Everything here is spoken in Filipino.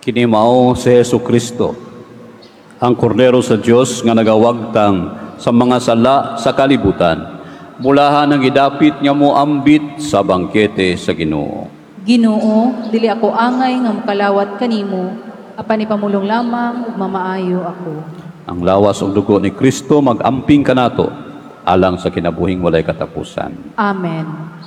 Kinimao si Jesu Kristo, ang kordero sa Dios nga nagawagtang sa mga sala sa kalibutan. Mulahan ang idapit nga mo ambit sa bangkete sa Ginoo. Ginoo, dili ako angay nga mokalawat kanimo, apan ipamulong lamang ug mamaayo ako. Ang lawas ug dugo ni Kristo mag-amping kanato alang sa kinabuhing walay katapusan. Amen.